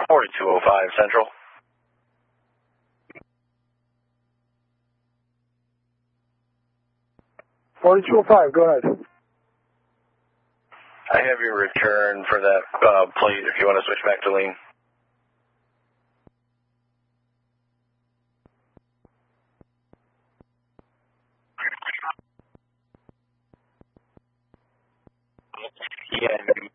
4205 Central. Go ahead. I have your return for that plate if you want to switch back to lean. Yeah,